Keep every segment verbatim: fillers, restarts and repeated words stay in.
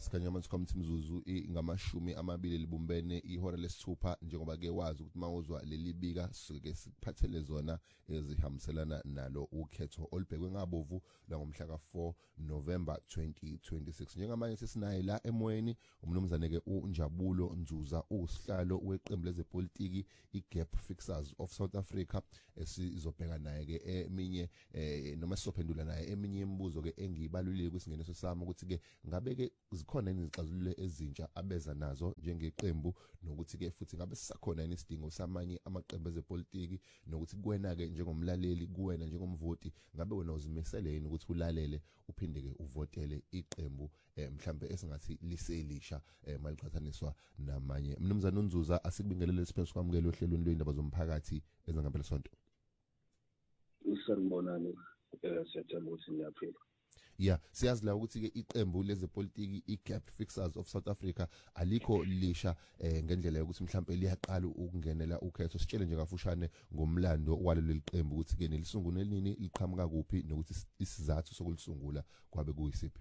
sikhanya manje committee mzuzu ingamashumi amabili libumbene ihora lesithupha njengoba ke wazi ukuthi mawuzwa leli bika suke siphathele zona ezihamselana nalo ukhetho olubhekwe ngabovu la ngomhla ka four November twenty twenty-six. Njengamanje sesinaye la emoyeni umnumzane ke uNjabulo Nzuza usihlalo weqembu lezepolitiki iGap Fixers of South Africa esizobheka naye ke eminye noma sisophendula naye eminye imibuzo ke engibalulekile kwisingeneso sami ukuthi ke ngabe ke zikhona izixazululo ezintsha abeza nazo njengeqembu nokuthi ke futhi ngabe sisakhona isidingo samanye amaqembu ezepolitiki nokuthi kuwena ke njengomlaleli kuwena njengomvoti ngabe wena uzimisele yini ukuthi ulalele uphinde ke uvotele iqembu mhlambe esingathi liselisha maliqhathaniswa namanye. Mnumzane uNzuza asikubingelele lesiphenso kwamukela ohlelweni lwendaba zomphakathi ezangempela sonto. Sanibonani eh siyathola ukuthi niyaphila. Yeah, siyazi la ukuthi ke iqembu lezepolitiki iGap Fixers of South Africa alikho lisha eh ngendlela yokuthi mhlambe liyaqala ukungenela ukhetho. Sitshele nje kafushane ngomlando walelo qembu ukuthi ke nelisungune nini liqhamuka kuphi nokuthi isizathu sokulisungula kwabe kuyisiphi.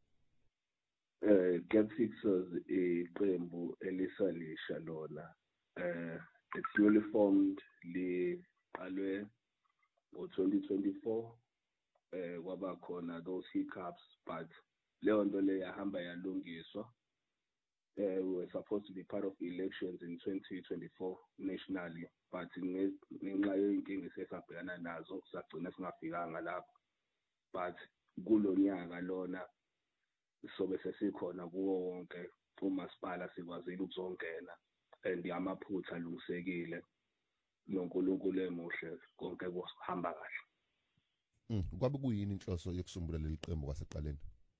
Eh Gap Fixers iqembu elisalisha lona eh it's newly formed liqalwe ngo twenty twenty-four eh kwaba khona those hiccups but leyo nto le yahamba yalungiswa. eh we were supposed to be part of the elections in twenty twenty-four nationally but ngenxa yeyinkinga esesabhekana nazo sagcina singafikanga lapho but kulonyaka lona sobe sesikhona kuwo wonke umasipala sikwazile ukuzongena and amaphutha alungisekile noNkulunkulu emuhle konke kuhamba kahle. Mm, kwabe kuyini inhloso yokusumbula leli qembu kwaseqaleni?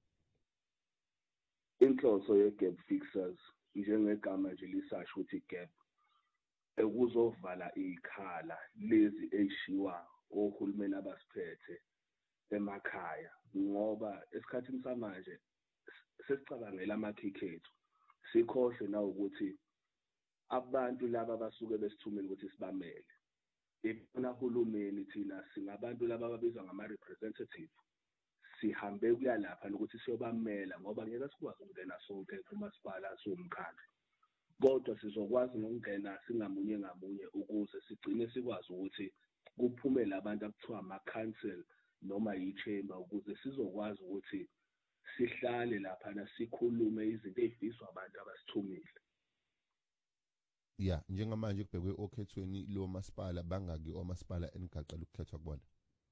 Inhloso yeGap Fixers njengegama nje lisasho ukuthi gap ekuzovala ikhala lezi eshiwa ohulumeni abasiphethe emakhaya ngoba esikhathini samanje sesicabangela amakhikhethu sikhohle na ukuthi abantu laba basuke besithumela ukuthi sibamele ifuna uhulumeni thina singabantu laba ababizwa ngama representative sihambe kuya lapha ukuthi siyobamela ngoba ngeke sikwazi ukungena sonke kumasipala somkhandlu kodwa sizokwazi ukungena singamunye ngamunye ukuze sigcine sikwazi ukuthi kuphumele abantu akuthiwa ama council noma i-chamber ukuze sizokwazi ukuthi sihlale lapha na sikhulume izinto ezifiswa abantu abasithumile. Yeah, njengamanje kubhekwe okhethweni lo masipala bangaki omasipala enigaqela ukukhethwa kubona?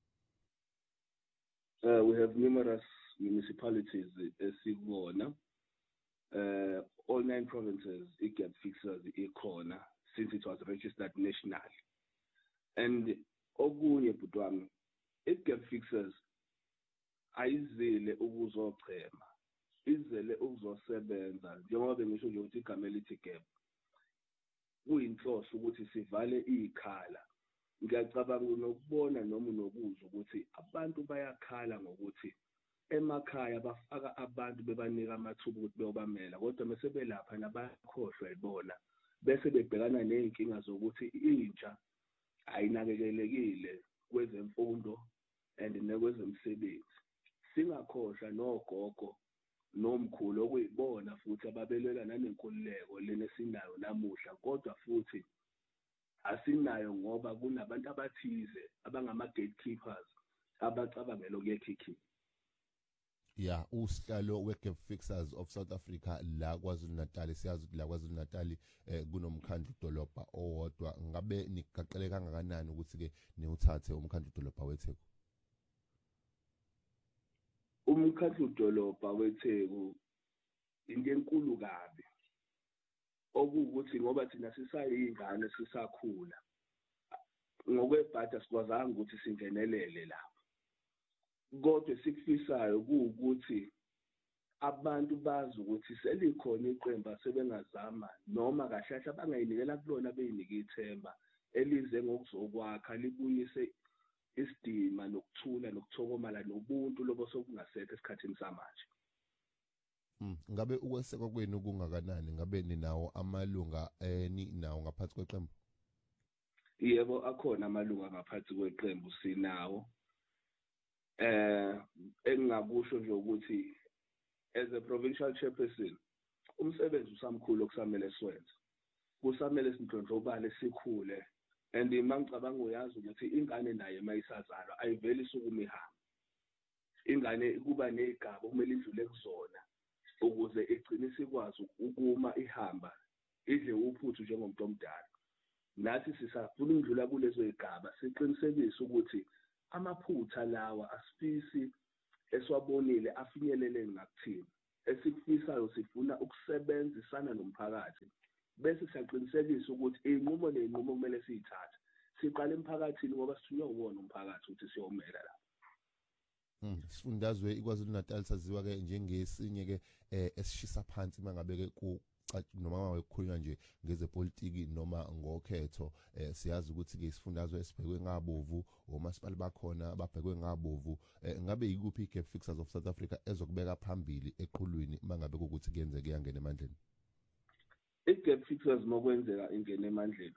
Uh, we have numerous municipalities esikubona. Uh, all nine provinces iGap Fixers ikhona since it was registered nationally. And okunye butwami iGap Fixers ayizile ukuzochema. Izele ukuzosebenza njengoba bengisho nje ukuthi igama elithi gap kuyinhloso ukuthi sivale ikhala. Ngiyacabanga nokubona noma nokuzwa ukuthi abantu bayakhala ngokuthi emakhaya bafaka abantu bebanika amathuba ukuthi beyobamela kodwa mase belapha nabakhohlwa ibona bese bebhekana nezinkinga zokuthi intsha ayinakekelekile kwezemfundo and nekwezemsebenzi. Singakhohlwa nogogo nomkhulu okuyibona futhi ababelela nanenkululeko lena esinayo namuhla kodwa futhi asinayo ngoba kunabantu abathize abangama gatekeepers abacabangela ukuyekhikhi. Yeah, usihlalo weGap Fixers of South Africa la KwaZulu Natal siyazi ukuthi la KwaZulu Natal eh, kunomkhandlu dolobha owodwa ngabe nigaqele kangakanani ukuthi ke niwuthathe umkhandlu dolobha weTheku? Umkhandlu dolobha weTheku into enkulu kabi okuwukuthi ngoba thina sisayingane sisakhula ngokwebhada sikwazanga ukuthi singenelele lapho kodwa sikufisayo kuukuthi abantu bazi ukuthi selikhona iqembu sebengazama noma kahlahla bangayinikela kulona beyinika ithemba elize ngokuzokwakha libuyise isidima nokuthula nokuthokomala nobuntu lobo sokungasekho esikhathini samanje. Mm, ngabe ukwesekwa kwenu kungakanani ngabe ninawo amalunga eni nawo ngaphansi kweqembu? Yebo akhona amalunga ngaphansi kweqembu sinawo. Eh engingakusho nje ukuthi as a provincial chairperson umsebenzi usamkhulu okusamele siwenze kusamele sindlondlobale sikhule and mangicabanga uyazi ukuthi ingane naye mayisazalwa ayiveli sukuma ihamba ingane kuba nezigaba kumele idlule kuzona ukuze igcine sikwazi ukuma ihamba idle uphuthu njengomuntu omdala nathi sisafuna ukudlula kulezo zigaba siqinisekise ukuthi amaphutha lawa asifisi eswabonile afinyelele ngakuthina esikufisayo sifuna ukusebenzisana nomphakathi bese siyaqinisekisa ukuthi inqumo nenqumo kumele siyithathe siqale emphakathini ngoba sithunywa uwona umphakathi ukuthi siyomela la. Hmm, sifundazwe iKwaZulu Natal saziwa ke njengesinye ke esishisa phansi mangabe ke ku noma ngakukhulunywa nje ngezepolitiki noma ngokhetho siyazi ukuthi ke isifundazwe esibhekwe ngabovu omasipala bakhona ababhekwe ngabovu ngabe yikuphi iGap Fixers of South Africa ezokubeka phambili eqhulwini mangabe ukuthi kuyenzeke yangena emandleni. iGap Fixers mokwenzeka ingene emandleni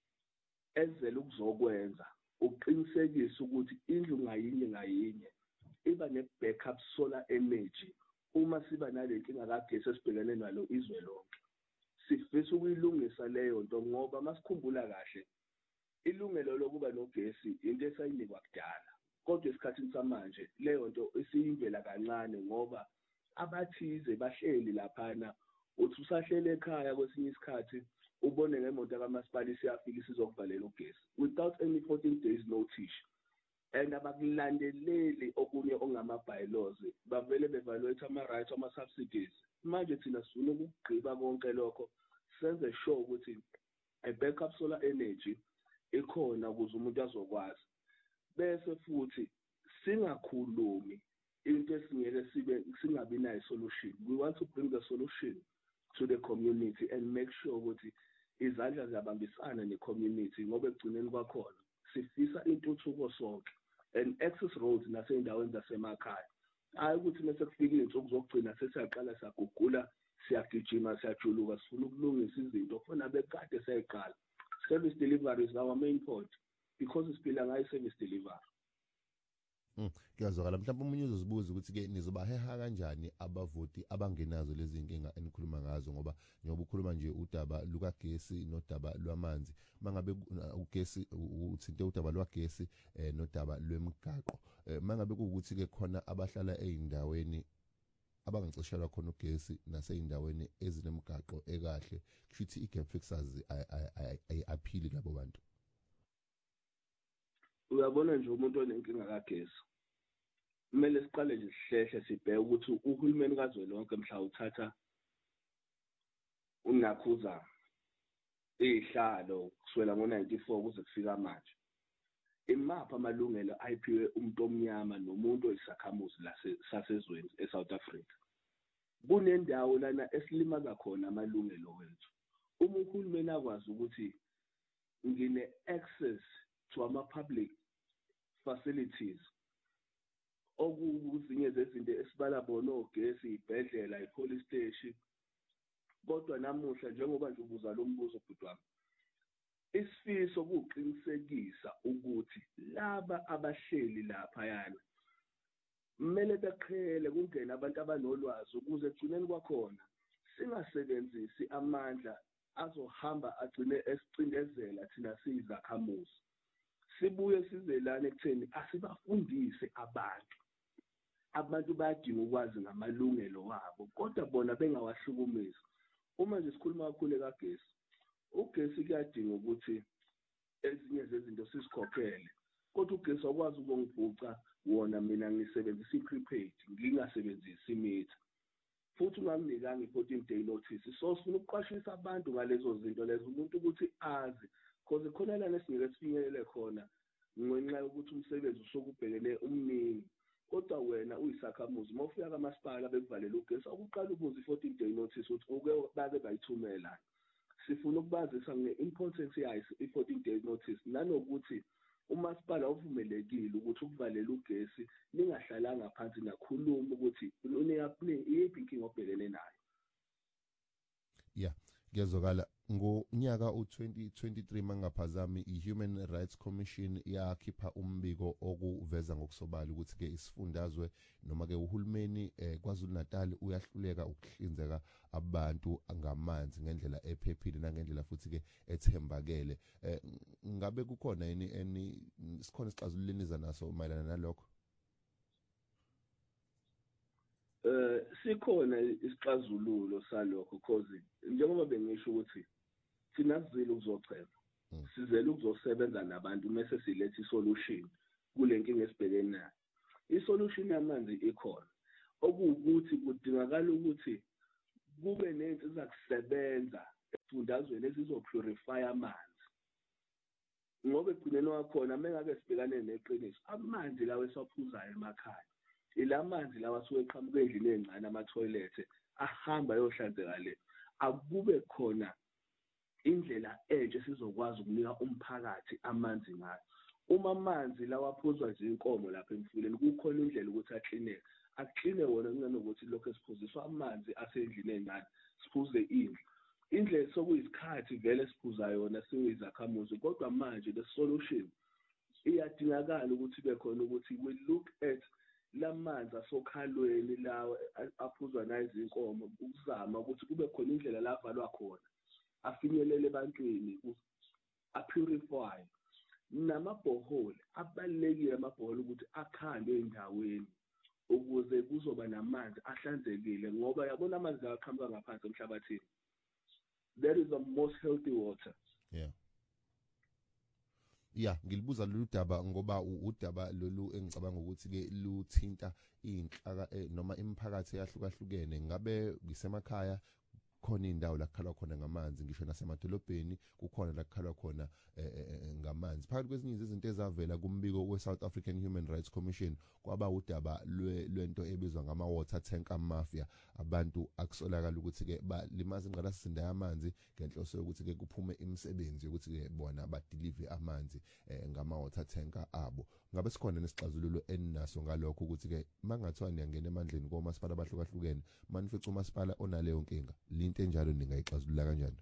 ezele ukuzokwenza uqinisekisa ukuthi indlu ngayinye ngayinye iba ne-backup solar energy uma siba nalenkinga kagesi esibhekene nalo izwe lonke sifisa ukuyilungisa leyo nto ngoba masikhumbula kahle ilungelo lokuba nogesi into esayinikwa kudala kodwa esikhathini samanje leyo nto isiyivela kancane ngoba abathize bahleli laphana uthi usahlele ekhaya kwesinye isikhathi ubone ngemoto kamasipala siyafika sizokuvalela ugesi without any fourteen days notice and abakulandeleli okunye ongama-bylaws bavele bevaluate ama-rights ama-subsidies manje thina sifuna ukugqiba konke lokho senze sure ukuthi a-backup solar energy ikhona ukuze umuntu azokwazi bese futhi singakhulumi into esingeke sibe singabi nayo solution. We want to bring the solution to the community and make sure ukuthi izandla ziyabambisana ne-community ngoba ekugcineni kwakhona sifisa intuthuko sonke and access roads nasey'ndaweni zasemakhaya hayi ukuthi mase kufika iy'nsuku zokugcina sesiyaqala siyagugula siyagijima siyajuluka sifuna ukulungisa izinto khona bekade sayiqala. Service delivery is our main point because siphila ngayo i-service delivery. Mm, kuyazwakala mhlawumbe umunye uzozibuza ukuthi ke nizobaheha kanjani abavoti abangenazo lezi inkinga enikhuluma ngazo ngoba njengoba ukhuluma nje udaba lukagesi nodaba lwamanzi mangabe ugesi uthinte udaba lwagesi nodaba lwemigaqo mangabe ukuthi ke khona abahlala eindaweni abangicishelwa khona ugesi naseyindaweni ezinemigaqo ekahle kushuthi iGap Fixers ayiaphili labo bantu. Uyabona nje umuntu onenkinga kagesi kumele siqale nje sihlehle sibheke ukuthi uhulumeni kazwelonke mhla uthatha unakhuza ihlalo kuswela ngo ninety-four kuze kufika manje imapha amalungelo ayiphiwe umuntu omnyama nomuntu oyisakhamuzi lasezweni eSouth Africa. Kunendawo lana esilimaza khona amalungelo wethu uma uhulumeni akwazi ukuthi ngine access to ama-public facilities okuzinye zezinto esibala bona ogesi ibhedlela ipolice station kodwa namuhla njengoba nje ubuza lo mbuzo bhutwami isifiso kuqinisekisa ukuthi laba abahleli lapha yana kumele beqhele kungena abantu abanolwazi ukuze egcineni kwakhona singasebenzisi amandla azohamba agcine esicindezela thina siyizakhamuzi sibuye sizelane ekutheni asibafundise abantu abantu bayadinga ukwazi ngamalungelo wabo kodwa bona bengawahlukumezi. Uma nje sikhuluma kakhulu kagesi ugesi kuyadinga ukuthi ezinye zezinto sisikhokhele kodwa ugesi akwazi ukungibhuca wona mina ngisebenzisa i-prepaid ngingasebenzisi imeter futhi unganginikanga i-fourteen day notice so sifuna ukuqwashisa abantu ngalezo zinto lezo umuntu ukuthi azi because khona lana esingeke sifinyelele khona ngenxa yokuthi umsebenzi usokubhekene umningi kodwa wena uyisakhamuzi mawufika kamasipala bekuvalela ugesi akuqala ubuze i-fourteen day notice ukuthi uke bake bayithumela. Sifuna ukubazisa nge-importance yayo i-fourteen day notice nanokuthi umasipala uvumelekile ukuthi ukuvalela ugesi ningahlalanga phansi nakhuluma ukuthi iyiphi inkinga obhekene nayo. Yeah, kuyazwakala ngonyaka u-twenty twenty-three mangaphazami i-Human Rights Commission yakhipha umbiko okuveza ngokusobala ukuthi-ke isifundazwe noma-ke uhulumeni eh, KwaZulu-Natal uyahluleka ukuhlinzeka abantu ngamanzi ngendlela ephephile nangendlela futhi-ke ethembakele. Eh, ngabe kukhona yini eni sikhona isixazululo eniza naso mayelana nalokho? Eh sikhona isixazululo salokho because njengoba bengisho ukuthi thina sizile ukuzochema sizele ukuzosebenza nabantu mase silethe isolution kule nkinga esibhekene nayo. Isolution yamanzi ikhona okuwukuthi kudingakala ukuthi kube nezinto ezakusebenza esifundazweni ezizopurify amanzi ngoba egcineni wakhona mengake sibhekane neqiniso amanzi lawa esaphuzayo emakhaya ilamanzi lawa asuke eqhamuka endlini ezincane ama-toilet ahamba yohlanzeka le akube khona indlela entsha sizokwazi ukunika umphakathi amanzi ngayo. Uma amanzi lawa aphuzwa izinkomo lapha emfuleni kukhona indlela ukuthi aklineke akline wona kunanokuthi lokho esiphuziswa amanzi asendlini ezincane siphuze indlu indlela sokuyisikhathi vele siphuza yona singizakhamuzi kodwa manje the solution iyadingakala ukuthi be khona ukuthi we look at lamanzi asokhalweni lawa aphuzwa nayizinkomo ukuzama ukuthi kube khona indlela la avalwa khona afinyelele ebantwini apurify namabhoholi abalekile amabhoholi ukuthi akhandwe endaweni ukuze kuzoba namanzi ahlanzekile ngoba yabona amanzi aqhamuka ngaphansi emhlabathini that is the most healthy water. Yeah. Yeah, ngilibuza lolu daba ngoba udaba lolu engicabanga ukuthi ke luthinta inhlaka noma imiphakathi eyahlukahlukene ngabe ngisemakhaya khona indawo la kukhalwa khona ngamanzi ngisho nasemadolobheni kukhona la kukhalwa khona ngamanzi. Phakathi kwezinye izinto ezavela kumbiko we-South African Human Rights Commission kwaba udaba lwento ebizwa ngama-water tanker mafia abantu akusolakala ukuthi-ke balimaza ingqalasizinda yamanzi ngenhloso yokuthi-ke kuphume imisebenzi yokuthi-ke bona badilive amanzi ngama-water tanker abo. Ngabe sikhona nesixazululo eninaso ngalokho ukuthi-ke mangathiwa niyangena emandleni komasipala abahlukahlukene manifica umasipala onaleyo nkinga into enjalo ningayixazulula kanjani?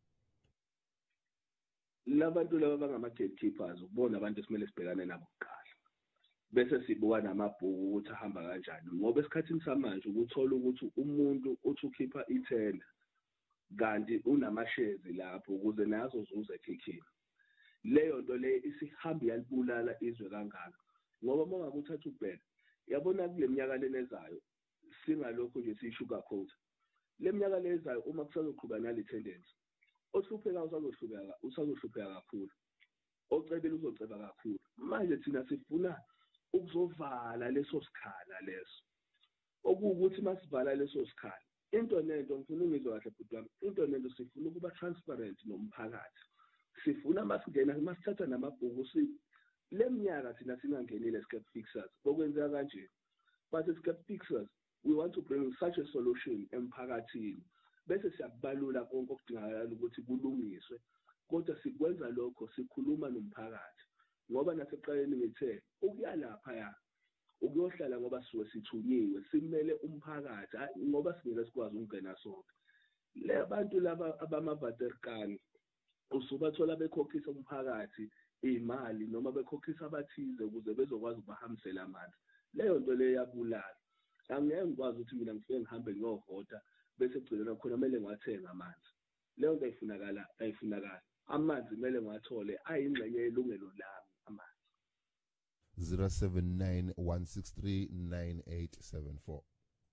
Labantu laba bangama-gatekeepers ukubona abantu esimele sibhekane nabo kuqala bese sibuka namabhuku ukuthi ahamba kanjani ngoba esikhathini samanje ukuthola ukuthi umuntu uthi ukhipha ithenda kanti unamashezi lapho ukuze nazo zuze ekhikhini leyo nto le isihamba yalibulala izwe kangaka ngoba uma ngabe uthatha ubheka yabona kule minyaka lenezayo singalokho nje siyishuga coat le minyaka lezayo uma kusazoqhubeka nale tendency ohlupheka usazohlupheka usazohlupheka kakhulu ocebela uzoceba kakhulu manje thina sifuna ukuzovala leso sikhala leso okuwukuthi masivala leso sikhala into nento ngifuna ngizwe kahle bhuti wami into nento sifuna ukuba transparent nomphakathi sifuna masingena masithatha namabhuku si leminyaka thina singangenile scap fixers bokwenzeka kanje but scap fixers we want to bring such a solution emphakathini bese siyakubalula konke okudingakala ukuthi kulungiswe kodwa sikwenza lokho sikhuluma nomphakathi ngoba nasekuqaleni ngithe ukuyalapha ya ukuyohlala ngoba siwe sithunyiwe simele umphakathi ngoba singeke sikwazi ukungena sonke le bantu laba abamabaterkani usubathola bekhokhisa umphakathi imali noma bekhokhisa abathize ukuze bezokwazi ukubahambisela amanzi leyo nto le yabulala angeke ngikwazi ukuthi mina ngifike ngihambe ngiyovota bese kugcina khona kumele ngiwathenga amanzi leyo nto ayifunakala ayifunakala amanzi kumele ngiwathole ayingxenye yelungelo lami amanzi. zero seven nine one six three nine eight seven four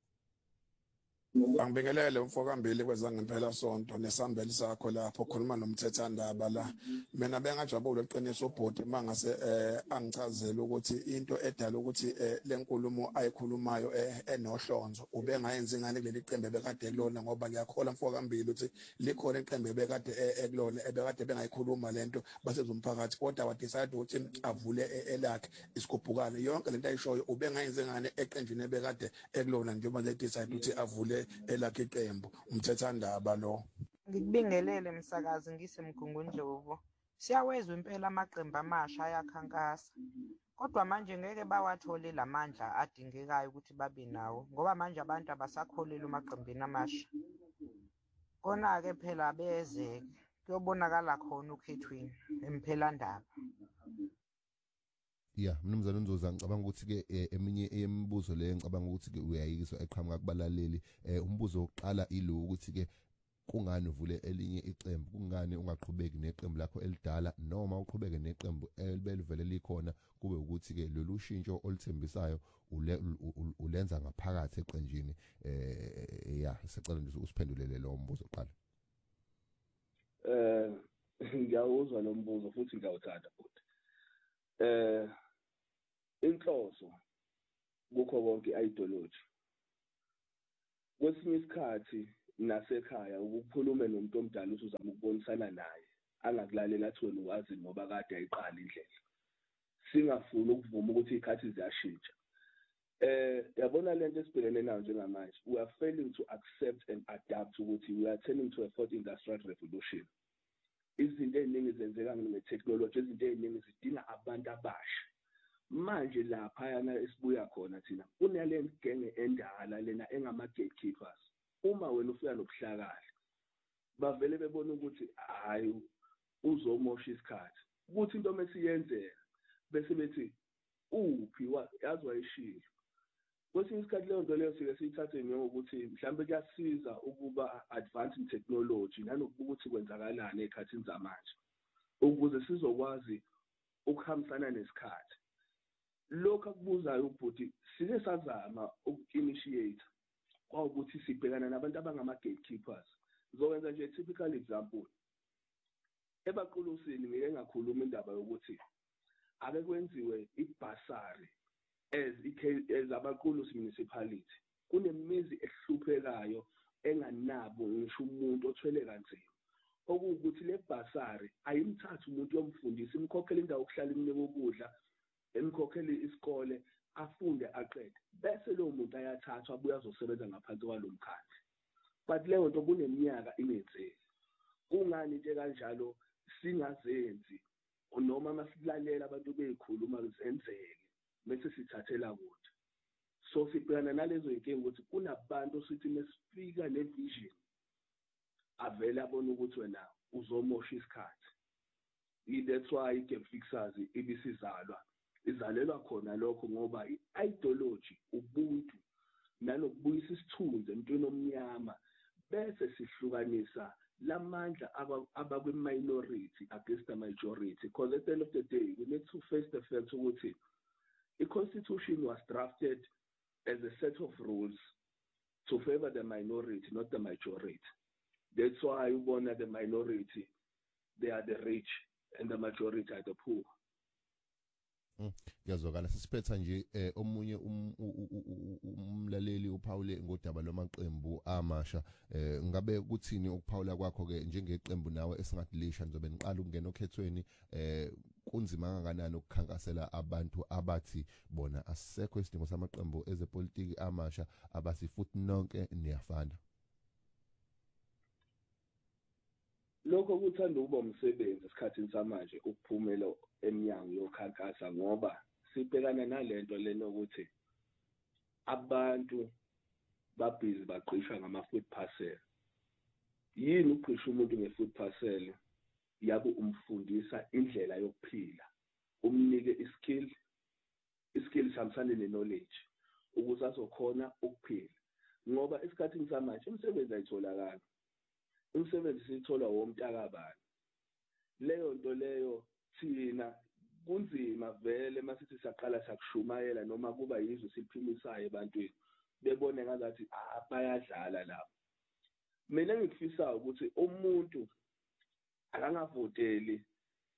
Angibingelele umfokambili kwezangempela sonto nesambeli sakho lapho khuluma nomthethandaba la mina bengajabula eqiniso ubhodi mangase eh angichazela ukuthi into edala ukuthi lenkulumo ayikhulumayo enohlonzo ubengayenza ingane kuleli qembe bekade kulona ngoba ngiyakhola mfokambili ukuthi likhona iqembe bekade ekulona ebekade bengayikhuluma lento basezumphakathi kodwa wadecide ukuthi avule elakhe isigubhukane yonke lento ayishoyo ubengayenza ingane eqenjini ebekade ekulona njengoba le decide ukuthi avule elakhe iqembu umthethandaba lo. Ngikubingelele msakazi ngisemgungundlovu siyawezwa impela amaqembu amasha ayakhankasa kodwa manje ngeke bawathole lamandla adingekayo ukuthi babe nawo ngoba manje abantu abasakholelwa emaqembini amasha. Kona-ke phela beze kuyobonakala khona ukhethweni emphelandaba. Yeah, mnumzane uNdloza ngicabanga ukuthi ke eminye yemibuzo le ngicabanga ukuthi ke uyayizwa eqhamuka kubalaleli. Eh umbuzo wokuqala ilo ukuthi ke kungani uvule elinye iqembu, kungani ungaqhubeki neqembu lakho elidala noma uqhubeke neqembu elibelivele likhona, kube ukuthi ke lolu shintsho olithembisayo ulenza ngaphakathi eqenjini. Eh yeah, sicela nje usiphendulele lo mbuzo oqala. Eh ngiyawuzwa lo mbuzo futhi ngiyawuthanda futhi. Eh inhloso kukho konke i-ideology. Kwesinye isikhathi nasekhaya ukukhuluma nomuntu omdala usuzama ukubonisana naye angakulalela athi wena uwazi ngoba kade ayiqala indlela. Singafuni ukuvuma ukuthi ikhathi ziyashintsha. Eh yabona lento esibhekene nayo njengamanje, we are failing to accept and adapt ukuthi we are turning to a fourth industrial revolution. Izinto eziningi zenzeka nge-technology, izinto eziningi zidinga abantu abasha. Manje lapha yana esibuya khona thina kunale ngenge endala lena engama gatekeepers. Uma wena ufika nobuhlakala bavele bebona ukuthi hayi uzomosha isikhathi, ukuthi into mesiyenzeka bese bethi uphi yazi wayishilo. Kwesinye isikhathi leyo nto leyo sike siyithathe ngokuthi mhlawumbe kuyasiza ukuba advance in technology nanokubuka ukuthi kwenzakalani ezikhathini zamanje ukuze sizokwazi ukuhambisana nesikhathi. Lokho akubuzayo ubhuti sike sazama uku-initiate kwawukuthi sibhekana nabantu abangama gatekeepers. Ngizokwenza nje typical example. Ebaqulusini ngeke ngakhuluma indaba yokuthi ake kwenziwe ibhasari as as abaqulusi municipality. Kunemizi ehluphekayo enganabo ngisho umuntu othwele kanzima. Okuwukuthi le bhasari ayimthatha umuntu yomfundisa, imkhokhela indawo okuhlala imnike ukudla, emkhokhela isikole, afunde aqede. Bese lo muntu ayathathwa abuya azosebenza ngaphansi kwalomkhandla. But leyo nto kuneminyaka ingenzeki. Kungani into kanjalo singazenzi noma masilalela abantu beyikhuluma zenzeke bese sithathela kude. So sibhekana nalezo inkinga ukuthi kunabantu sithi mesifika nevision avela abona ukuthi wena uzomosha isikhathi. That's why i-gap fixers ibisizalwa izalelwa khona lokho ngoba i-ideology, ubuntu nanokubuyisa isithunzi emntwini omnyama bese sihlukanisa lamandla abakwi-minority against the majority, because at the end of the day we need to face the fact ukuthi i-constitution was drafted as a set of rules to favor the minority, not the majority. That's why you want the minority, they are the rich and the majority are the poor. Ngiyazwakala sisiphetha nje omunye umlaleli uPaul ngodaba lomaqembu amasha. Ngabe kuthini ukuphawula kwakho ke njengeqembu nawe esingadlisha nzobe niqala ukungena okhethweni, kunzima kangakanani ukukhankasela abantu abathi bona asisekho isidingo samaqembu ezepolitiki amasha abasi futhi nonke niyafana? Lokho kuthanda ukuba umsebenzi esikhathini samanje ukuphumela eminyango yokhankasa ngoba sibhekana nalento lena ukuthi abantu babhizi baqisha ngama-food parcel. Yini uqisha umuntu nge-food parcel? Yabe umfundisa indlela yokuphila, umnike iskill, iskill samsane ne-knowledge ukuze azokhona ukuphila. Ngoba esikhathini samanje umsebenzi ayitholakala. Umsebenzi sithola womntakabani. Leyo nto leyo thina kunzima vele masithi siyaqala sakushumayela noma kuba yizwe siphimisayo ebantwini bebone ngathi bayadlala lapho. Mina ngikufisa ukuthi umuntu akangavoteli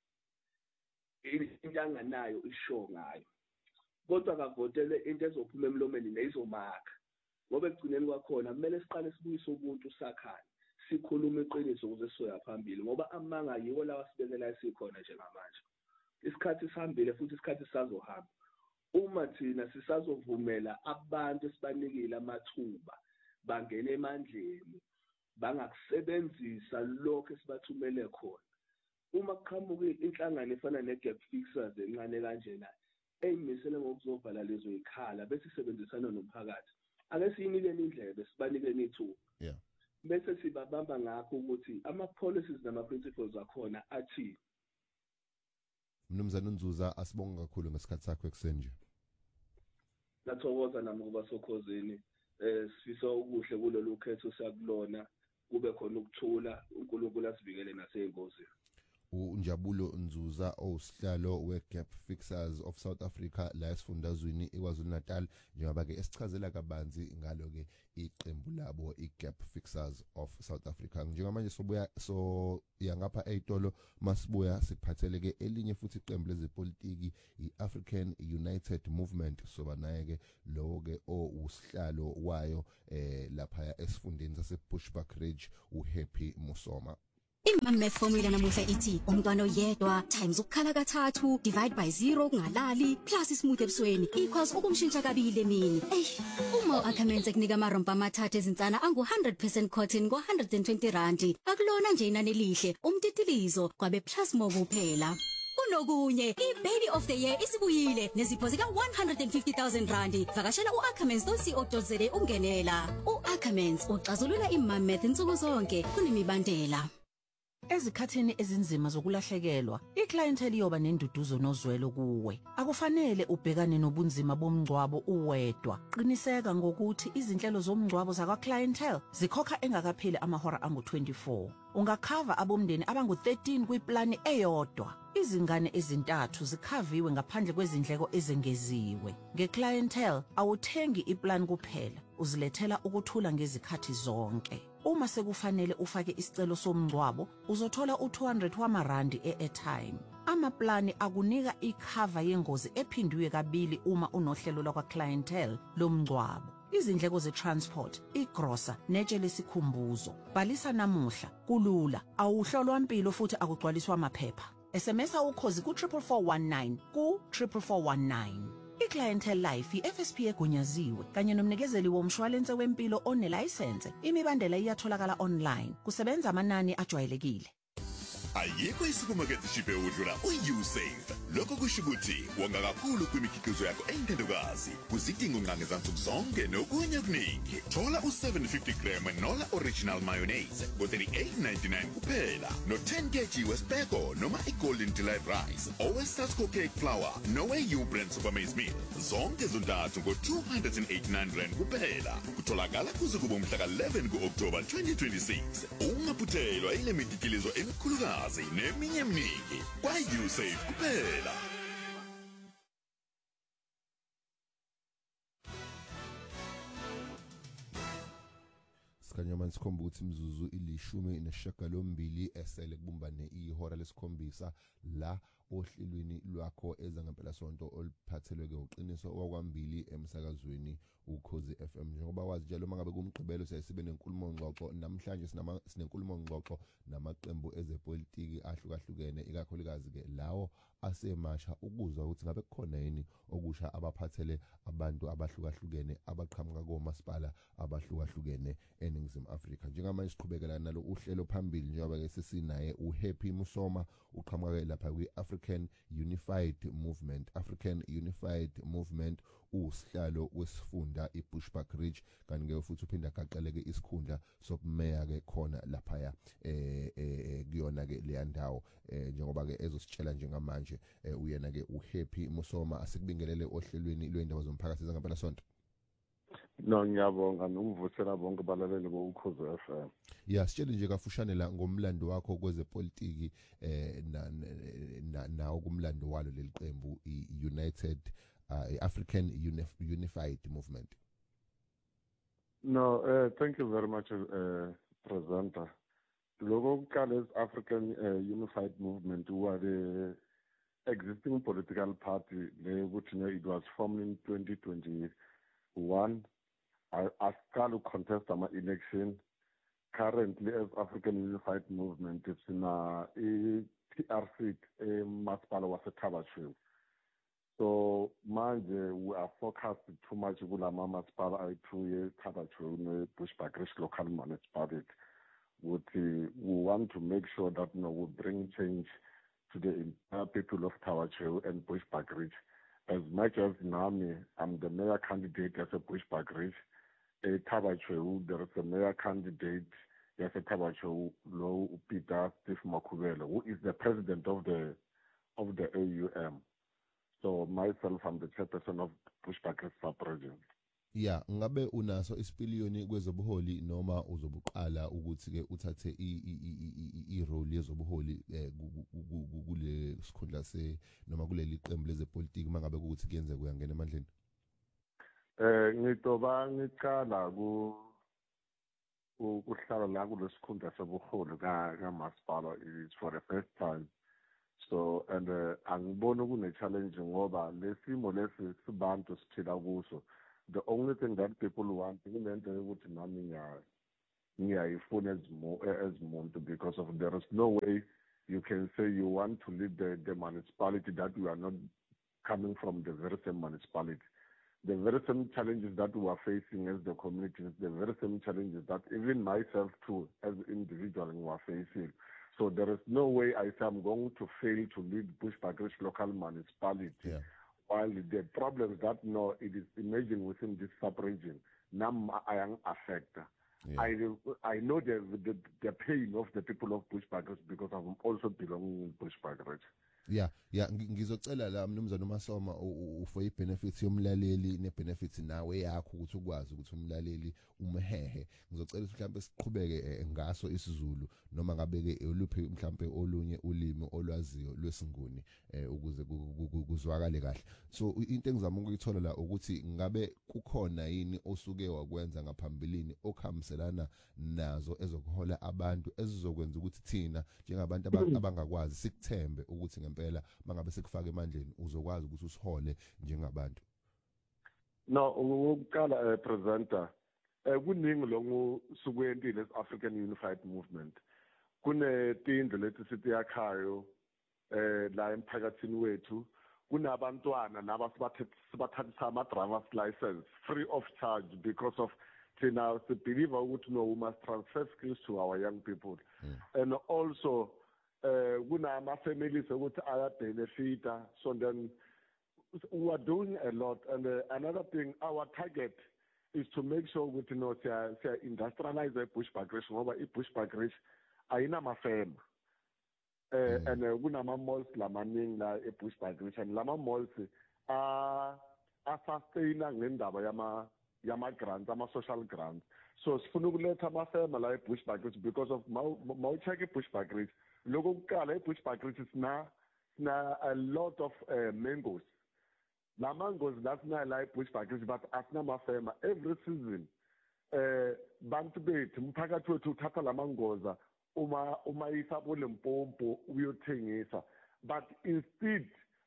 into anganayo isho ngayo, kodwa akavotele into ezophuma emlomeni neyizomakha. Ngoba ekugcineni kwakhona kumele siqale sibuyise ubuntu sakhaya, sikhuluma iqiniso ukuze sisoya phambili ngoba amanga yiwo lawa sibekela sikhona njengamanje. Isikhathi sihambile futhi isikhathi sisazohamba. Uma thina sisazovumela abantu esibanikile amathuba bangena emandleni bangakusebenzisa lokho esibathumele khona, uma kuqhamuka inhlangano efana ne-gap fixers encane kanjena eyimisele ngokuzovala lezo ikhala bese sisebenzisana nomphakathi, ake siyinikeni indlebe sibanikeni ithuba. Yeah. bese sibabamba ngakho ukuthi ama-policies nama-principles akhona athi. Mnumzane uNzuza, asibonge kakhulu ngesikhathi sakho ekuseni nje. Nathokoza nami kuba sokhozini eh sifisa ukuhle kulolu khetho siyakulona kube khona ukuthula uNkulunkulu asivikele naseyingozini. uNjabulo Nzuza osihlalo we-Gap Fixers of South Africa la esifundazweni iKwaZulu Natal njengoba ke esichazela kabanzi ngalo ke iqembu labo iGap Fixers of South Africa. Njengamanje sobuya so yangapha eyitolo masibuya sikuphathele ke elinye futhi iqembu lezepolitiki iAfrican United Movement soba naye ke lo ke osihlalo wayo eh lapha esifundeni saseBushbuck Ridge uHappy Musoma. Imame formula namuhla ithi umntwana oyedwa times ukukhala kathathu divide by zero kungalali plus ismooth ebusweni equals ukumshintsha kabili emini. Ey, uma uAckermans ekunika amarompa amathathu ezinsana angu one hundred percent cotton ngo one hundred twenty rand. Akulona nje inani elihle, umtitilizo kwabe plus more kuphela. Unokunye iBaby of the Year isibuyile nezipho zika one hundred fifty thousand rand. Vakashela uAckermans dot co dot za ungenela. uAckermans uxazulula imamath insuku zonke kunemibandela. Ezikhathini ezinzima zokulahlekelwa, iclientele iyoba nenduduzo nozwelo kuwe. Akufanele ubhekane nobunzima bomngcwabo uwedwa. Qiniseka ngokuthi izinhlelo zomngcwabo zakwa clientele zikhokha engakapheli amahora angu twenty-four. Ungakhava abomndeni abangu thirteen kwiplani eyodwa. Izingane ezintathu zikhaviwe ngaphandle kwezindleko ezengeziwe. Ngeclientele awuthengi iplan kuphela, uzilethela ukuthula ngezikhathi zonke. Uma sekufanele ufake isicelo somngcwabo, uzothola u two hundred wamarandi e-airtime. Amaplani akunika ikhava yengozi ephindwe kabili uma unohlelo lakwa clientele lomngcwabo. Izindleko ze-transport, igrosa, netshe lesikhumbuzo. Bhalisa namuhla, kulula, awuhlolwa impilo futhi akugcwaliswa amaphepha. S M S ukhozi ku four four four one nine ku four four four one nine. iClientele Life i-F S P egunyaziwe kanye nomnikezeli womshwalense wempilo onelicense. Imibandela iyatholakala online. Kusebenza amanani ajwayelekile. Ayikho isupermarket shiphe udlula uYouSave. Lokho kusho ukuthi wonga kakhulu kwimikhiqizo yakho eyintandokazi. Kuzidingo nqange zansuku zonke nokunye okuningi. Thola u seven fifty gram Nola Original Mayonnaise ngo thirty-eight ninety-nine kuphela. No ten kilograms weSpeko noma iGolden Delight Rice. Owesasco Cake Flour no U brand Super Maize Meal. Zonke zontathu ngo two hundred eighty-nine rand kuphela. Kutholakala kuze kube umhla ka eleven kuOctober twenty twenty-six. Ungaphuthelwa ile mikhiqizo emikhulukazi neminye eminingi kwa YouSave kuphela. Sikanyama sikhomba ukuthi imzuzu ilishumi nesishiyagalombili esele kubumbane ihora lesikhombisa la ohlelweni lwakho ezangempela sonto oluphathelwe ke uqiniso okwambili emsakazweni uKhozi F M. Njengoba wazi njalo mangabe kumgqibelo siyasibe nenkulumo ngxoxo namhlanje sinama sinenkulumo ngxoxo namaqembu ezepolitiki ahlukahlukene ikakhulukazi ke lawo asemasha ukuzwa ukuthi ngabe kukhona yini okusha abaphathele abantu abahlukahlukene abaqhamuka komasipala abahlukahlukene eNingizimu Afrika. Njengamanje siqhubekela nalo uhlelo phambili njengoba ke sesinaye uHappy Musoma uqhamuka lapha kwiAfrican Unified Movement. African Unified Movement usihlalo wesifunda iBushbuck Ridge kanti ke futhi uphinda gaqeleke isikhundla sokumeya ke khona lapha eh eh kuyona ke le ndawo njengoba ke ezositshela njengamanje uyena ke uHappy Musoma. Asikubingelele ohlelweni lwendaba zomphakathi zangempela sonto. No, ngiyabonga nokuvuthela bonke balaleli boukhozi F M. Ya sitshele nje kafushane la ngomlando wakho kwezepolitiki eh na na ukumlando walo leliqembu iUnited uh, African Unif Unified Movement. No, uh, thank you very much uh, presenter. Logo Kales African uh, Unified Movement who are the existing political party they which you know it was formed in twenty twenty-one. I asked to contest an election. Currently, as African Unified Movement, it's in a P R C, a Masipala was a Tabachil. So, mind we are focused too much on the Masipala, I two years Tabachil, Bushbuck Ridge local municipality. We want to make sure that you know, we bring change to the entire people of Tabachil and Bushbuck Ridge. As much as Nami, I'm the mayor candidate as a Bushbuck Ridge. A Tabachel, there is a mayor candidate yaseThabacho lo Peter Steve Makhubelo, who is the president of the of the A U M. So myself, I'm the chairperson of Bushbuckridge sub-region. Yeah, ngabe unaso isipiliyoni kwezobuholi noma uzobuqala ukuthi ke uthathe i role yezobuholi kule sikhundla se noma kuleli qembu lezepolitiki mangabe ukuthi kuyenze kuyangena emandleni? Eh ngitoba ngicala ku ukuhlala la kulesikhundla sobuholi ka kamasipala is for the first time. So and uh, angibona kune challenge ngoba lesimo lesi sibantu siphila kuso. The only thing that people want is ukuthi nami ngiyayifuna as as muntu, because of there is no way you can say you want to lead the, the municipality that you are not coming from the very same municipality. The very same challenges that we are facing as the community, the very same challenges that even myself too as an individual we are facing. So there is no way I say I'm going to fail to lead Bushbuckridge local municipality. Yeah. While the problems that no, it is emerging within this sub-region, now I am affected. Yeah. I I know the, the the pain of the people of Bushbuckridge because I'm also belonging in Bushbuckridge. Yeah, yeah, ngizocela la mnumzana uMasoma ufo ibenefits yomlaleli nebenefits nawe yakho ukuthi ukwazi ukuthi umlaleli umhehe. Ngizocela mhlambe siqhubeke ngaso isiZulu noma ngabeke uluphi mhlambe olunye ulimi olwaziyo lwesinguni ukuze kuzwakale kahle. So into engizama ukuyithola la ukuthi ngabe kukhona yini osuke wakwenza ngaphambilini okhamselana nazo ezokuhola abantu ezizokwenza ukuthi thina njengabantu abangakwazi sikuthembe ukuthi ngempela mangabe sekufaka emandleni uzokwazi ukuthi usihole njengabantu. No, ukuqala presenter kuningi longu sukwentile African Unified Movement. Kune tindlu lethi sithi yakhayo eh la emphakathini wethu kunabantwana laba sibathathisa ama driver's license free of charge because of thina we believe ukuthi no, we must transfer skills to our young people. Mm. And also uh kunama families ukuthi aya benefita, so then we are doing a lot. And uh, another thing, our target is to make sure ukuthi no siya industrialize Bushbuckridge ngoba iBushbuckridge ayina mafema. Uh, and uh, kunama malls lamaningi la eBushbuckridge, and lama malls ah uh, asustain ngendaba yama yama grants, ama social grants. So sifuna ukuletha amafema la eBushbuckridge because of ma check eBushbuckridge lokho kuqala eBushbuckridge sina sina a lot of uh, mangoes. La mangoes that's not like Bushbuckridge, but asina mafema every season eh bantu bethu umphakathi wethu uthatha la mangoes uma uma isabo lempompo uyothengisa. But instead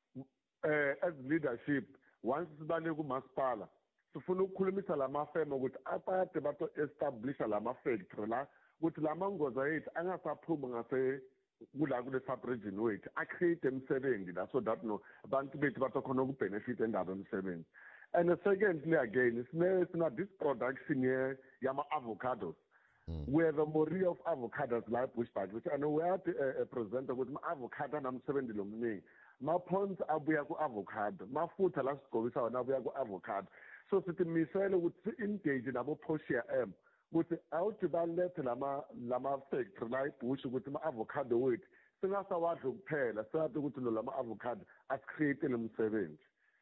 uh, as leadership once sibane ku masipala sifuna ukukhulumisa la mafema ukuthi aphathe bato establish la ma factory la ukuthi la mangoes ethu angasaphuma ngase kula kule sub-region wethu acreate emsebenzi la, so that no abantu bethu batokhona ukubenefit endaba emsebenzi. And secondly again sine sina this production here yama avocados. Mm. We have a mori of avocados like Bushbuckridge, and we have a, a presenter with avocado namsebenzi lomningi. Ma ponds abuya ku avocado, mafutha la sigobisa wona abuya ku avocado. So sithi misele ukuthi engage nabo Portia M ukuthi awuthi balethe lama lama factory la iBush ukuthi ama avocado wethu singasawadla kuphela, sathi ukuthi lo lama avocado asicreate umsebenzi.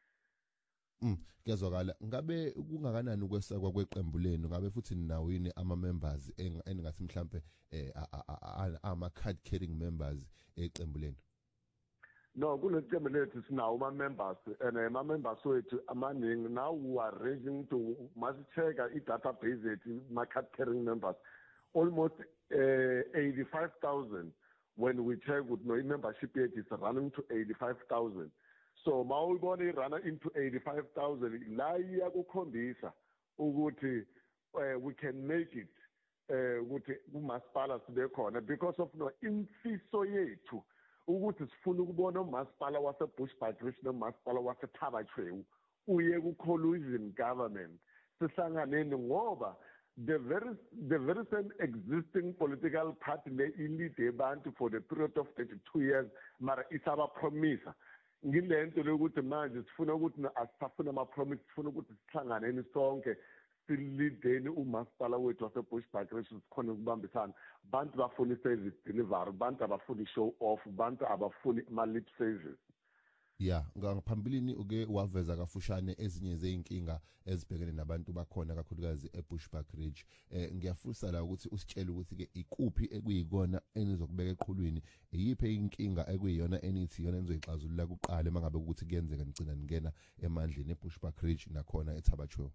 Mm, kuyazwakala. Ngabe kungakanani ukwesakwa kweqembu lenu? Ngabe futhi ninawini ama members engathi mhlambe eh ama card carrying members eqembu lenu? No, kuneqembu lethu sinawo ama members, and ama members wethu amaningi now we are raising to must check i database ethu ma card carrying members almost uh, eighty-five thousand. When we check with no membership yet is running to eighty-five thousand. So mawubona run into eighty-five thousand la iyakukhombisa ukuthi we can make it ukuthi umasipala sibe khona because of no imfiso yethu ukuthi sifuna ukubona umasipala wase Bushbuckridge nomasipala wase Thabacho uye ku coalition government sihlanganeni ngoba the very the very same existing political party le ilide abantu for the period of thirty-two years mara isaba promise ngilento lokuthi manje sifuna ukuthi asifuna ama promise, sifuna ukuthi sihlanganeni sonke silideni umasipala wethu wasebushbuckridge sikhona ukubambisana bantu bafuna i-service delivery bantu abafuna i-show off bantu abafuni ama-lip service. Ya ngaphambilini uke waveza kafushane ezinye zeinkinga ezibhekene nabantu bakhona kakhulukazi eBushbuckridge. Eh ngiyafisa la ukuthi usitshele ukuthi ke ikuphi ekuyikona enizokubeka eqhulwini, iyiphi inkinga ekuyiyona enithi yona nizoyixazulula kuqala mangabe ukuthi kuyenzeka nigcina ningena emandleni eBushbuckridge nakhona eThabacho.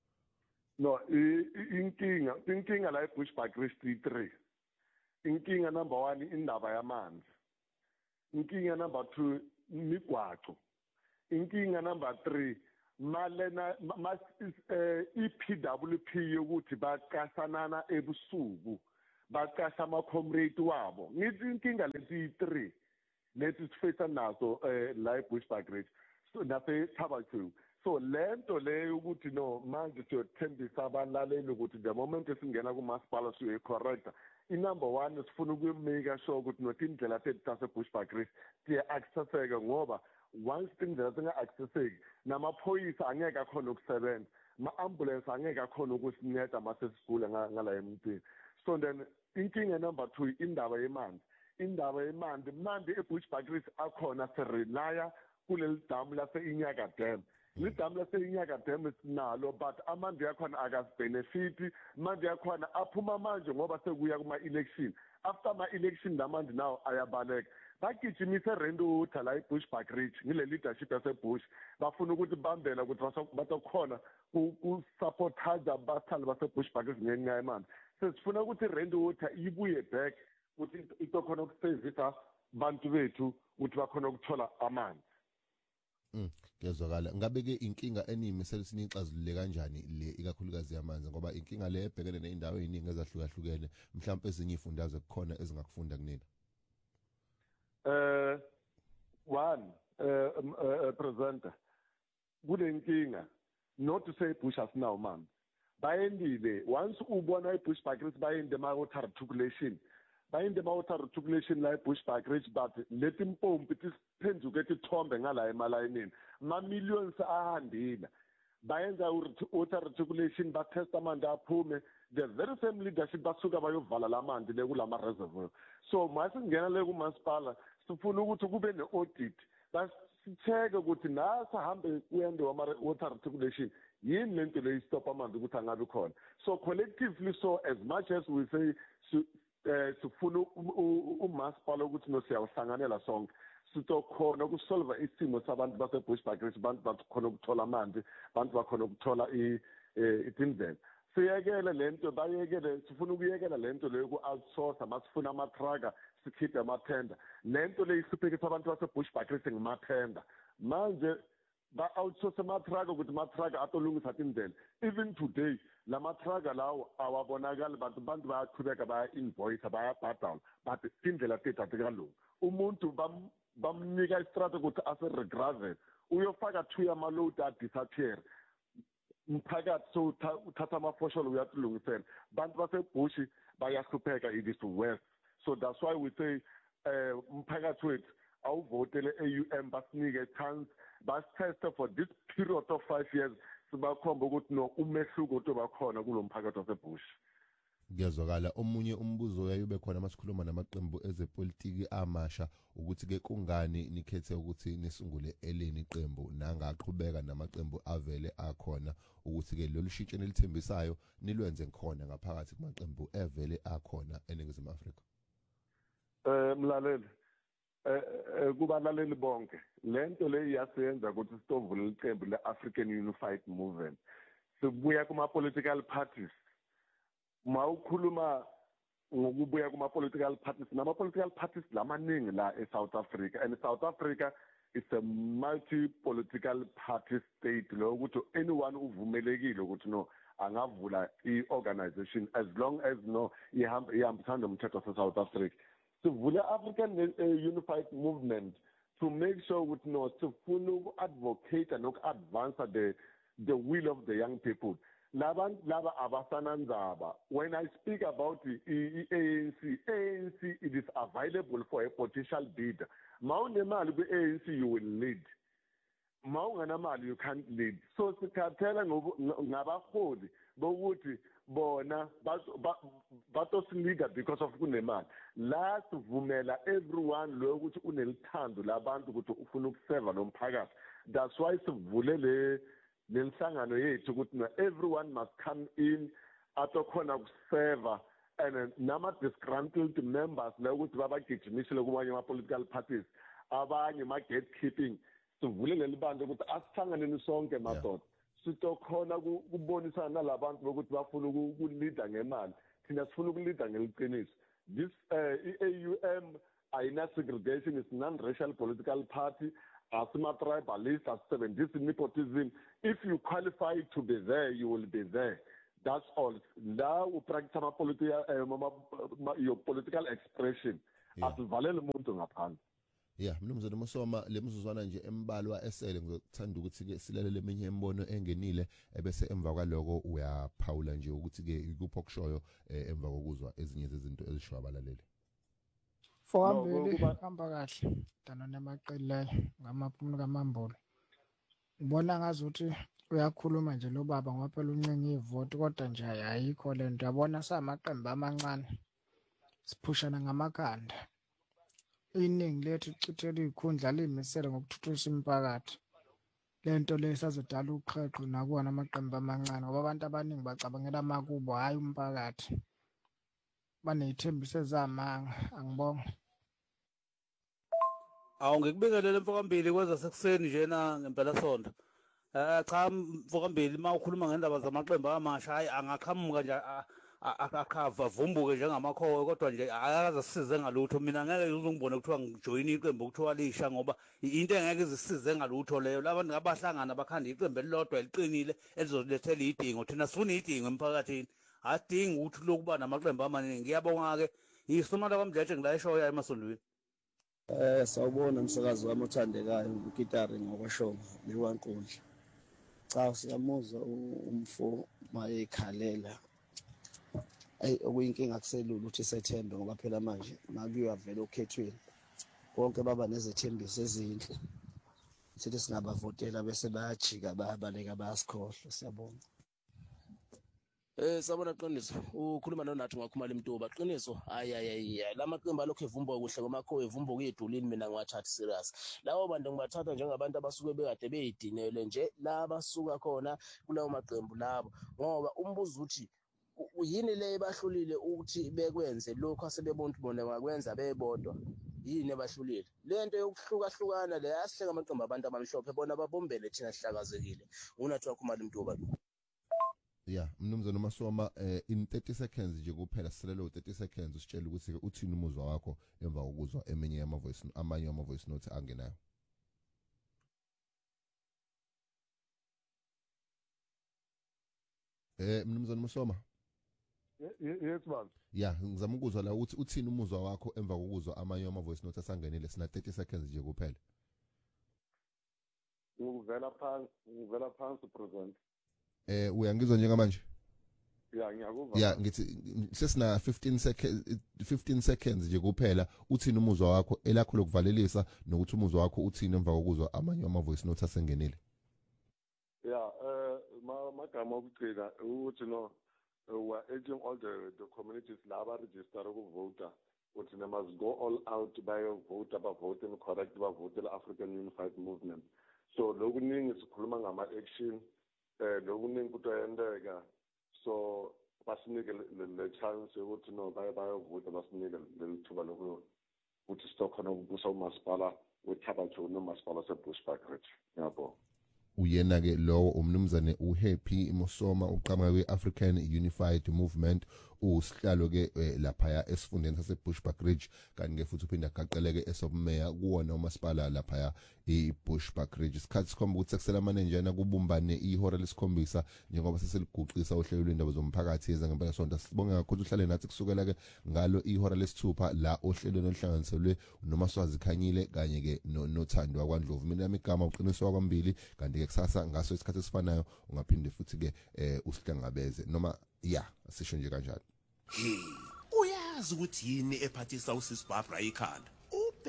No, inkinga inkinga la eBushbuckridge three. Inkinga number one indaba yamanzi. Inkinga number two migwaco. Inkinga number three malena mas I P W P yokuthi baqasanana ebusuku baqasha ama comrade wabo. Ngithi inkinga lesi three lethi sifisa nazo la eBushbuckridge so nafe Thabachu. So lento leyo ukuthi no manje siyothembisa abalaleli ukuthi the moment esingena ku masipala siyo correct. I number one sifuna ukumeka sure ukuthi nothi indlela sethu taseBushbuckridge siya accesseka ngoba once indlela singa accesseki namaphoyisa angeke akhona ukusebenza, ma ambulance angeke akhona ukusinceda mase sigula ngala emntini. So then inkinga number two indaba yemanzi. Indaba yemanzi manje eBushbuckridge akhona se relaya kuleli damu lase Inyaka Dam. Lidam lase Inyaka Dam sinalo but amanje yakhona akasibenefit, manje yakhona aphuma manje ngoba sekuya kuma election. After my election namanje now ayabaleka. Bagijimise Rendutha la eBushbuckridge ngile leadership yaseBush bafuna ukuthi bambela ukuthi bazokhona ku supportaza abathali baseBushbuckridge ngenxa yemali. Sesifuna ukuthi Rendutha ibuye back ukuthi itokhona ukusevisa bantu bethu ukuthi bakhona ukuthola amanzi. Mm, ngezwakala. Ngabe ke inkinga enimisele sinixazulule kanjani le ikakhulukazi yamanzi ngoba inkinga le ebhekene neindawo eziningi ezahlukahlukene mhlawumbe ezinye ifundazwe kukhona ezingakufunda kunina. Eh one eh presenter kule inkinga not to say Bush asinawo man bayendile once ubona eBushbuckridge bayende ma water articulation bayende ma water articulation la eBushbuckridge but lethi impompi siphenduke ithombe ngala emalayinini ma millions ahambile bayenza water articulation ba test amanzi aphume the very same leadership basuka bayovala lamanzi le kulama reservoir. So masingena le ku masipala sifuna ukuthi kube ne audit basitheke ukuthi nasahambe kuyende wama water articulation yini lento le stop amanzi ukuthi angabe khona. So collectively so as much as we say sifuna umasipala ukuthi no siyawuhlanganela sonke sitokhona ukusolve isimo sabantu baseBushbuckridge abantu bakhona ukuthola amanzi abantu bakhona ukuthola idindlela. Siyekele lento bayekele sifuna ukuyekela lento leyo ku outsource masifuna ama trucker sikhiphe ama tender lento le isiphekisa abantu baseBushbuckridge ngemathenda manje ba outsource ama trucker ukuthi ama trucker atolungisa indlela. Even today lama trucker lawo awabonakala bantu bantu bayaqhubeka baya invoice bayabhadala but indlela tethu ayikalungi. Umuntu bam bamnika istrata ukuthi ase regravel uyofaka two yama load at disappear mphakathi so uthatha amafosholo uyatulungisela bantu baseBush bayahlupheka it is west. So that's why we say uh mphakathi wethu awuvotele e-U M basinike chance bas test for this period of five years sibakhomba ukuthi no umehluko otobakhona kulo mphakathi waseBush. Ngiyazwakala. Omunye umbuzo uyayube khona masikhuluma namaqembu ezepolitiki amasha ukuthi ke kungani nikhethe ukuthi nisungule eleni iqembu nangaqhubeka namaqembu avele akhona ukuthi ke lolu shintsho nelithembisayo nilwenze khona ngaphakathi kumaqembu evele akhona eNingizimu Afrika. Eh mlaleli eh kubalaleli bonke lento le iyasenza ukuthi sitovule iqembu leAfrican Unified Movement. Sibuya kuma political parties mawukhuluma ngokubuya kuma political parties nama political parties lamaningi la eSouth Africa and South Africa is a multi political party state lo ukuthi anyone uvumelekile ukuthi no angavula iorganization as long as no ihamba ihambisana nomthetho waseSouth Africa. Sivule African Unified Movement to make sure ukuthi no sifuna uku-advocate noku-advance the the will of the young people. Laban laba abasananzaba. When I speak about the A N C, A N C it is available for a potential bidder. Mawunemali ku-A N C you will lead. Mawunganamali you can't lead. So sikhathela ngabaholi bokuthi bona batosinika because of kunemali la sivumela everyone lo ukuthi unelithando labantu ukuthi ufuna ukuseva nomphakathi. That's why sivule le lenhlangano yethu ukuthi everyone must come in atokhona ukuseva and nama disgruntled members la ukuthi babagijimisele kubanye ama political parties abanye ma gatekeeping sivule lelibantu ukuthi asihlanganeni sonke madoda sitokhona ukubonisana nalabantu ukuthi bafuna ukuleader ngemali thina sifuna ukuleader ngeliqiniso. This uh, A U M ayina segregation, is non-racial political party, asima tribalist, asebenzisa nepotism. If you qualify to be there, you will be there. That's all. La upractice ama political uh, your political expression. Asivalele umuntu ngaphandle. Yeah, mnumzane Mosoma lemizuzwana nje embalwa esele ngizothanda ukuthi ke silalele eminye embono engenile ebese emva kwaloko uyaphawula nje ukuthi ke ikupho okushoyo emva kokuzwa ezinye zezinto ezishoyo abalaleli. Fohambele hamba kahle dana namaqela ngamaphumulo kaMambolo. Ngibona ngazuthi uyakhuluma nje lo baba ngoba phela uncenye ivoti kodwa nje ayikho lento yabona samaqembu amancane siphushana ngamakhanda. Iningi lethu chithela ikhundla limisele ngokuthuthukisa imphakathi. Lento lesazodala uqhaqho nakuona amaqembu amancane ngoba abantu abaningi bacabangela amakubo hayi umphakathi. Banezithembiso ezamanga angibonga. Awu ngikubingelele mfokambili kwenza sekuseni nje na ngempela sonto. Eh cha mfokambili mawukhuluma ngendaba zamaqembu amasha hayi angaqhamuka nje akhava vumbuke njengamakhowe kodwa nje akaze sisize ngalutho. Mina ngeke uzongibona kuthiwa ngijoin iqembu kuthiwa lisha ngoba into engeke izisize ngalutho leyo. Labantu ngabahlangana bakhanda iqembu elilodwa eliqinile elizolethela idingo. Thina sifuna idingo emphakathini. Adingi ukuthi lokuba namaqembu amaningi. Ngiyabonga ke isomala kwamdletshe ngila eshoya emasondweni. Eh sawubona umsakazi wami othandekayo uGitari ngokwashonga lewankundla. Cha siyamuzwa umfo mayekhalela. Ay okuyinkinga kuselula ukuthi sethembe ngoba phela manje makuyiwa vele okhethweni. Bonke baba nezethembiso ezinhle. Sithi singabavotela bese bayajika bayabaleka bayasikhohle. Siyabonga. Eh sabona Qiniso ukhuluma nonathi ngakhumala imntuba Qiniso hayi hayi lamaqembu alokho evumba kuhle ngomakho evumba kuyedulini mina ngiwathatha serious. Lawo bantu ngibathatha njengabantu abasuke bekade beyidinele nje la basuka khona kulawo maqembu labo ngoba umbuzo uthi yini le bahlulile ukuthi bekwenze lokho asebebona bona ngakwenza bebodwa yini ebahlulile lento yokuhlukahlukana le yasihleka amaqembu abantu abamhlophe bona babombele thina sihlakazekile unathi wakhumala imntuba. Yeah, mnumzane Masoma eh, in thirty seconds nje kuphela silelo thirty seconds usitshela ukuthi uthini umuzwa wakho emva kokuzwa eminye yama voice amanye ama voice notes angenayo. Eh mnumzane Masoma. Yes man. Yeah, ngizama ukuzwa la ukuthi uthini umuzwa wakho emva kokuzwa amanye ama voice notes asangenile sina thirty seconds nje kuphela. Uvela phansi, uvela phansi present. Eh uyangizwa njengamanje? Yeah ngiyakuva. Yeah ngithi sesina fifteen seconds fifteen seconds nje kuphela uthini umuzwa wakho elakho lokuvalelisa nokuthi umuzwa wakho uthini emva kokuzwa amanye ama voice notes asengenile. Yeah eh magama okugcina ukuthi no we are urging all the the communities laba register ukuvote ukuthi they must go all out by vote aba voting correct ba vote the African Unified Movement. So lokuningi sikhuluma ngama action eh lokuningi kutayendeka so basinike le chance ukuthi no baye bayovota basinike lethuba lokho ukuthi sizokhona ukubusa umasipala weThabatho nomasipala seBushbuckridge. Yabo. Uyena ke lo umnumzane uHappy Mosoma uqhamuka kweAfrican Unified Movement usihlalo ke lapha esifundeni saseBushbuckridge kanti ke futhi uphinda gaqeleke esobmeya kuwona umasipala lapha eBushbuckridge. Isikhathi sikhomba ukuthi sekusela manenjana kubumbane ihora lesikhombisa njengoba seseliguqisa uhlelo lwendaba zomphakathi ezangempela sonto. Sibonga kakhulu uhlale nathi kusukela ke ngalo ihora lesithupha la ohlelweni oluhlanganiselwe noMaswazi Khanyile kanye ke noThando kwaNdlovu. Mina imigama uqiniso kwakwambili kanti ke kusasa ngaso isikhathi esifanayo ungaphinde futhi ke usihlangabeze noma yeah asisho nje kanjalo. Uyazi ukuthi yini ephathisa usisi Barbara ikhanda? Ube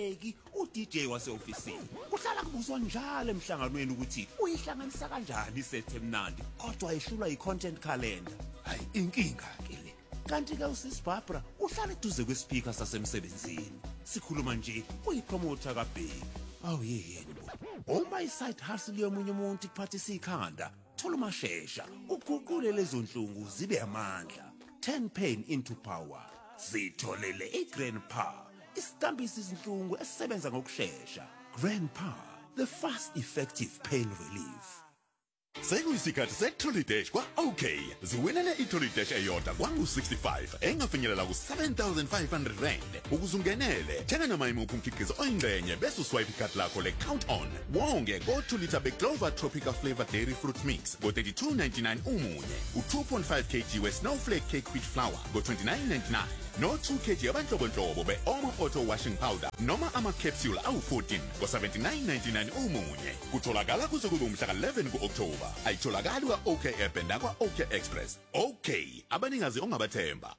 ungabheki u-D J waseofisini kuhlala kubuzwa njalo emhlanganweni ukuthi uyihlanganisa kanjani isethe emnandi kodwa ehlulwa yi-content calendar. Hayi inkinga ke le. Kanti ke usisi Barbara uhlala eduze kwespeaker sasemsebenzini. Sikhuluma nje uyipromoter kaBheki. Awu yini bo. Uma iside hustle yomunye umuntu ikuphathisa ikhanda, thola umashesha uguqule lezo nhlungu zibe amandla. Turn pain into power. Sitholele iGrandpa. Isitambisi izinhlungu esisebenza ngokusheshsha. Grandpa, the fast effective pain relief. Sekuyisikhathi se-Trolley Dash kwa-OK. Ziwinele i-Trolley Dash eyodwa kwangu sixty-five engafinyelela ku-seven thousand five hundred rand. Ukuze ungenele, thenga noma imuphi umkhiqizo oyingxenye bese uswipe ikhadi lakho le-Count On. Wonge go-two litre beClover Tropical Flavor Dairy Fruit Mix go-thirty-two ninety-nine umunye. U-two point five kilograms we-Snowflake Cake Wheat Flour go-twenty-nine ninety-nine. No two kilograms abanhlobonhlobo be-Omo Auto Washing Powder noma ama-capsule awu-fourteen go-seventy-nine ninety-nine umunye. Kutholakala kuze kube umhla ka-eleven ku-October. Ayitholakali kwa-OK app nakwa-OK Express. OK, abaningazi ongabathemba.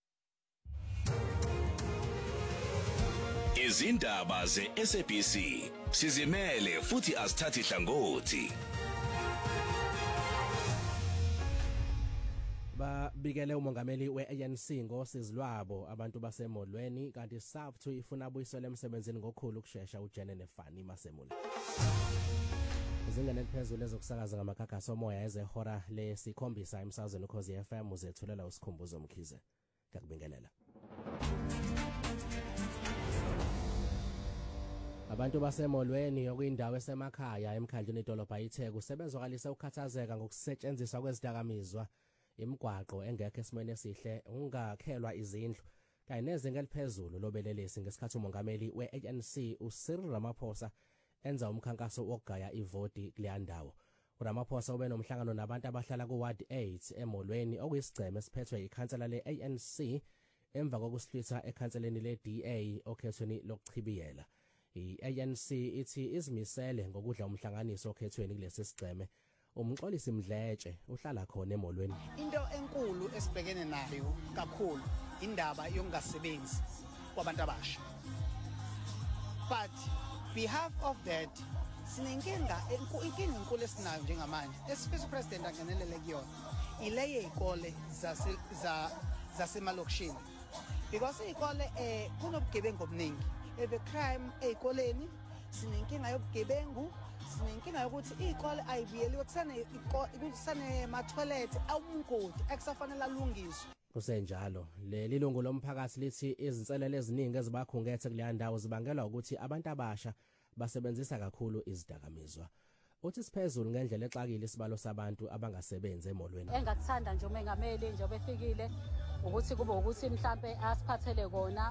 Izindaba ze-S A B C sizimele futhi asithathi hlangothi. Babikele umongameli we-A N C ngosizi lwabo abantu basemolweni kanti SAFTU ifuna abuyisele emsebenzini ngokukhulu ukusheshsha uJene Nefani Masemula. Izingane eliphezulu ezokusakaza ngamakhakhaso omoya ezehora lesikhombisa emsazweni ukhozi F M uzethulela usikhumbuzo Mkhize. Ngakubingelela. Abantu basemolweni okuyindawo esemakhaya emkhandleni idolobha iTheku sebezokalisa ukukhathazeka ngokusetshenziswa kwezidakamizwa imigwaqo engekho esimweni esihle ungakhelwa izindlu kanye nezinga eliphezulu lobelelesi ngesikhathi umongameli we-A N C uCyril Ramaphosa enza umkhankaso wokugaya ivoti kuleya ndawo. uRamaphosa ube nomhlangano nabantu abahlala ku-Ward eight emolweni okuyisigceme esiphethwe ikhansela le-A N C emva kokusihlitha ekhanseleni le-D A okhethweni lokuchibiyela. I-A N C ithi izimisele ngokudla umhlanganiso okhethweni kulesi sigceme. Umxolisi Mdletshe uhlala khona emolweni. Into enkulu esibhekene nayo kakhulu indaba yokungasebenzi kwabantu abasha. But behalf of that sinenkinga inkinga enkulu esinayo njengamanje esifisa upresident angenelele kuyona ile yezikole zase zasemalokishini because izikole eh kunobugebengu obuningi eve crime ezikoleni sinenkinga yobugebengu sinenkinga yokuthi izikole ayibiyeliwe kusane kusane ma toilet awumgodi akusafanele alungiswe. Kusenjalo leli lungu lomphakathi lithi izinselelo eziningi ezibakhungethe kuleya ndawo zibangelwa ukuthi abantu abasha basebenzisa kakhulu izidakamizwa. Uthi siphezulu ngendlela exakile isibalo sabantu abangasebenzi emolweni. Engakuthanda nje umengameli nje obefikile ukuthi kube ukuthi mhlambe asiphathele kona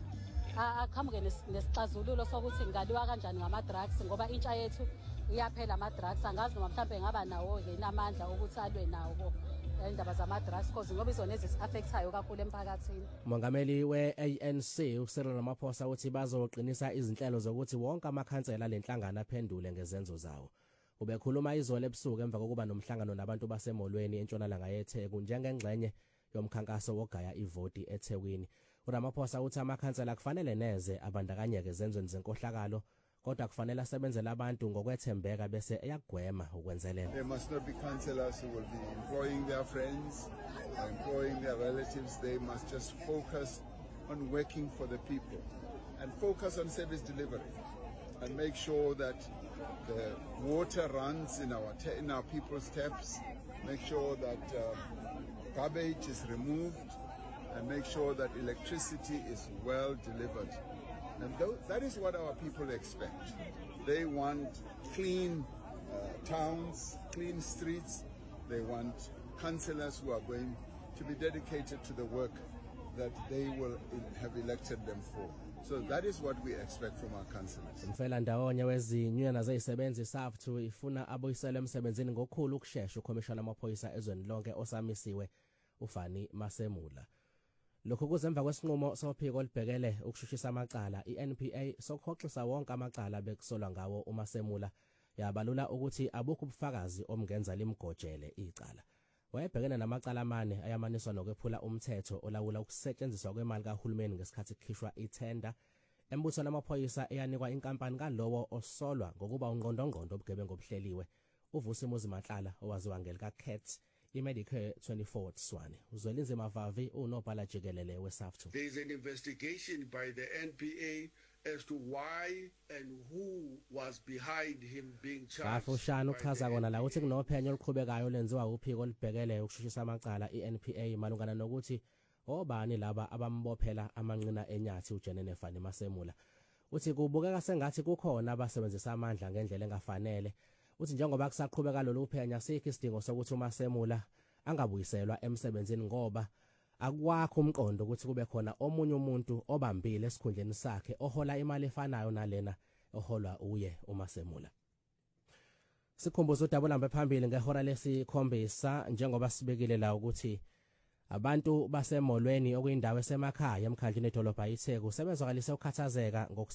akhamuke nesixazululo sokuthi ngaliwa kanjani ngama drugs ngoba intsha yethu iyaphela ama drugs angazi noma mhlambe ngaba nawo ke namandla ukuthi alwe nawo indaba zama drugs cause ngoba izona ezisiaffectayo kakhulu emphakathini. Umongameli we-A N C uCyril Ramaphosa uthi bazoqinisa izinhlelo zokuthi wonke amakhansela lenhlangano aphendule ngezenzo zawo. Ubekhuluma izolo ebusuku emva kokuba nomhlangano nabantu basemolweni entshonalanga yeTheku njengengxenye yomkhankaso wogaya ivoti eThekwini. uRamaphosa uthi amakhansela kufanele neze abandakanyeke ezenzweni zenkohlakalo kodwa kufanele asebenzele abantu ngokwethembeka bese eyagwema ukwenzelela. There must not be councillors who will be employing their friends, employing their relatives. They must just focus on working for the people and focus on service delivery and make sure that the water runs in our in our people's taps, make sure that uh, garbage is removed, and make sure that electricity is well delivered. And th that is what our people expect. They want clean uh, towns, clean streets. They want councillors who are going to be dedicated to the work that they will have elected them for. So that is what we expect from our councillors. Umfela ndawonye wezinyunyana zezisebenzi SAFTU ifuna abuyisele emsebenzini ngokukhulu ukusheshsha ukhomishana amaphoyisa ezweni lonke osamisiwe uFani Masemula. Lokho kuzemva kwesinqumo sophiko olibhekele ukushushisa amacala iN P A sokhoxisa wonke amacala bekusolwa ngawo uMasemula yabalula ukuthi abukho ubufakazi omngenza limgojele icala. Wayebhekene namacala amane ayamaniswa nokwephula umthetho olawula ukusetshenziswa kwemali kahulumeni ngesikhathi kukhishwa itender Embusweni amaphoyisa eyanikwa inkampani kalowo osolwa ngokuba ungqondongqondo obugebengu obuhleliwe uVusi Muzimanhlala owaziwa ngelika Cat iMedicare twenty-four Tswane. Uzwelinzima Vavi unobhala jikelele weSAFTU. There is an investigation by the N P A as to why and who was behind him being charged. Bafushana uchaza kona la uthi kunophenyo oluqhubekayo lenziwa uphiko olubhekele ukushushisa amacala iN P A malungana nokuthi obani laba abambophela amanqina enyathi uJenene Fani Masemula. Uthi kubukeka sengathi kukhona abasebenzisa amandla ngendlela engafanele. Uthi njengoba kusaqhubeka lolu phenya sikho isidingo sokuthi uMasemula angabuyiselwa emsebenzini ngoba akwakho umqondo ukuthi kube khona omunye umuntu obambile esikhundleni sakhe ohola imali efanayo nalena oholwa uye uMasemula. Sikhumbuza uDabulambe phambili ngehora lesikhombisa njengoba sibekile la ukuthi abantu basemolweni okuyindawo esemakhaya emkhandleni edolobha iTheku sebezwakalise ukukhathazeka ngoku